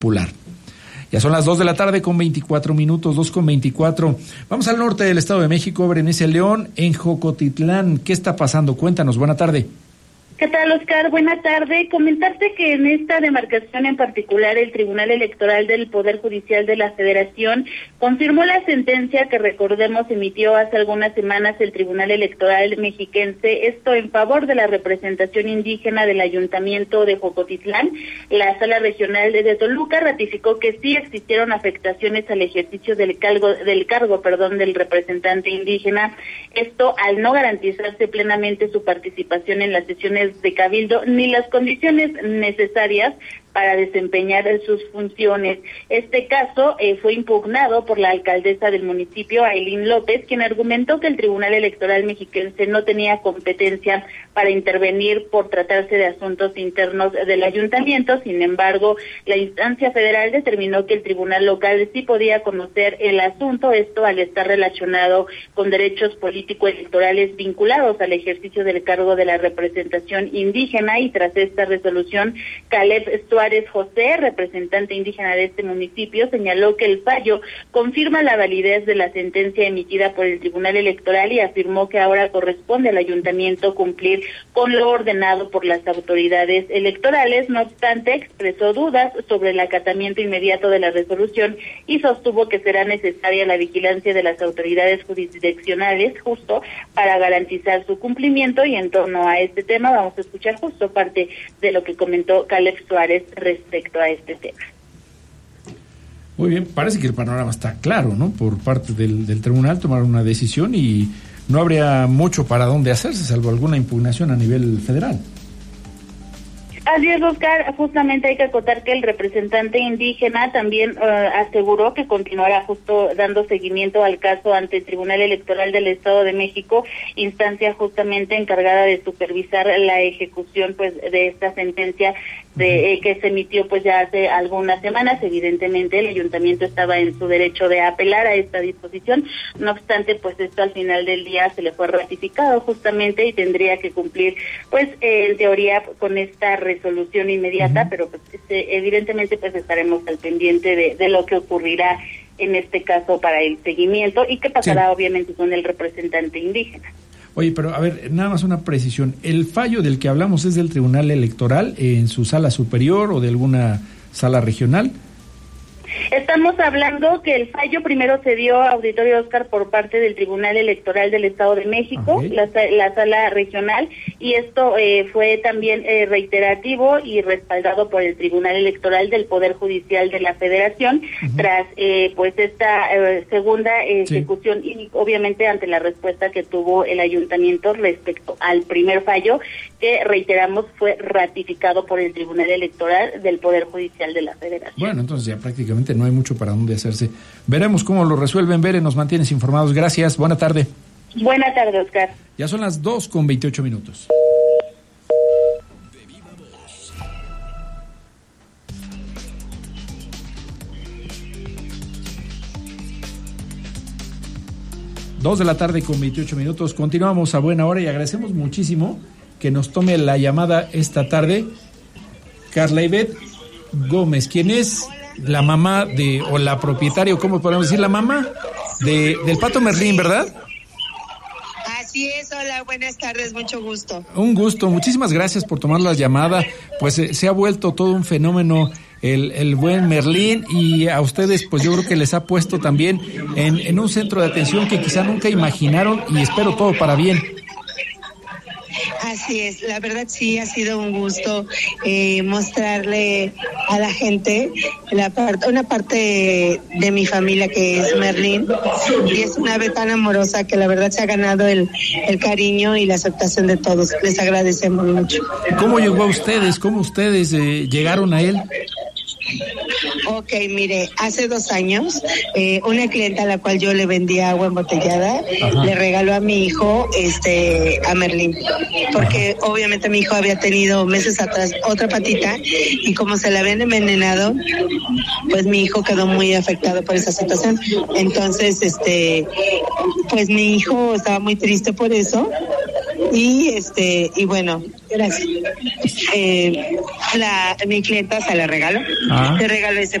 Popular. Ya son las 2 de la tarde con 24 minutos, 2:24. Vamos al norte del Estado de México, Berenice León, en Jocotitlán. ¿Qué está pasando? Cuéntanos, buena tarde. ¿Qué tal, Oscar? Buena tarde. Comentarte que en esta demarcación en particular, el Tribunal Electoral del Poder Judicial de la Federación confirmó la sentencia que, recordemos, emitió hace algunas semanas el Tribunal Electoral mexiquense, esto en favor de la representación indígena del Ayuntamiento de Jocotitlán. La Sala Regional de Toluca ratificó que sí existieron afectaciones al ejercicio del cargo del representante indígena, esto al no garantizarse plenamente su participación en las sesiones de cabildo ni las condiciones necesarias para desempeñar sus funciones. Este caso fue impugnado por la alcaldesa del municipio, Ailín López, quien argumentó que el Tribunal Electoral mexiquense no tenía competencia para intervenir por tratarse de asuntos internos del ayuntamiento. Sin embargo, la instancia federal determinó que el tribunal local sí podía conocer el asunto, esto al estar relacionado con derechos político-electorales vinculados al ejercicio del cargo de la representación indígena. Y tras esta resolución, Caleb Suárez José, representante indígena de este municipio, señaló que el fallo confirma la validez de la sentencia emitida por el Tribunal Electoral y afirmó que ahora corresponde al ayuntamiento cumplir con lo ordenado por las autoridades electorales. No obstante, expresó dudas sobre el acatamiento inmediato de la resolución y sostuvo que será necesaria la vigilancia de las autoridades jurisdiccionales justo para garantizar su cumplimiento. Y en torno a este tema vamos a escuchar justo parte de lo que comentó Caleb Suárez respecto a este tema. Muy bien, parece que el panorama está claro, ¿no? Por parte del tribunal tomaron una decisión y no habría mucho para dónde hacerse, salvo alguna impugnación a nivel federal. Así es, Oscar, justamente hay que acotar que el representante indígena también aseguró que continuará justo dando seguimiento al caso ante el Tribunal Electoral del Estado de México, instancia justamente encargada de supervisar la ejecución pues de esta sentencia que se emitió pues ya hace algunas semanas. Evidentemente el ayuntamiento estaba en su derecho de apelar a esta disposición, no obstante pues esto al final del día se le fue ratificado justamente y tendría que cumplir pues en teoría con esta resolución inmediata, pero pues evidentemente pues estaremos al pendiente de lo que ocurrirá en este caso para el seguimiento y qué pasará obviamente con el representante indígena. Oye, pero a ver, nada más una precisión. ¿El fallo del que hablamos es del Tribunal Electoral en su sala superior o de alguna sala regional? Estamos hablando que el fallo primero se dio, auditorio Oscar, por parte del Tribunal Electoral del Estado de México, okay, la sala regional, y esto fue también reiterativo y respaldado por el Tribunal Electoral del Poder Judicial de la Federación, tras pues esta segunda ejecución y obviamente ante la respuesta que tuvo el ayuntamiento respecto al primer fallo, que reiteramos fue ratificado por el Tribunal Electoral del Poder Judicial de la Federación. Bueno, entonces ya prácticamente no hay mucho para dónde hacerse. Veremos cómo lo resuelven. Bere, nos mantienes informados. Gracias. Buena tarde. Buena tarde, Oscar. Ya son las 2:28. Dos de la tarde con 28 minutos. Continuamos a buena hora y agradecemos muchísimo que nos tome la llamada esta tarde Carla Ivette Gómez, quien es la mamá o la propietaria, o cómo podemos decir, la mamá del Pato Merlín, ¿verdad? Así es, hola, buenas tardes, mucho gusto. Un gusto, muchísimas gracias por tomar la llamada, pues se ha vuelto todo un fenómeno el buen Merlín, y a ustedes pues yo creo que les ha puesto también en un centro de atención que quizá nunca imaginaron, y espero todo para bien. Así es, la verdad sí ha sido un gusto mostrarle a la gente una parte de mi familia que es Merlín, y es una ave tan amorosa que la verdad se ha ganado el cariño y la aceptación de todos. Les agradecemos mucho. ¿Cómo llegó a ustedes? ¿Cómo ustedes llegaron a él? Ok, mire, hace 2 años, una clienta a la cual yo le vendía agua embotellada, le regaló a mi hijo a Merlín, porque obviamente mi hijo había tenido meses atrás otra patita, y como se la habían envenenado, pues mi hijo quedó muy afectado por esa situación. Entonces, pues mi hijo estaba muy triste por eso, y bueno, gracias. Mi clienta se la regaló. Te regalo ese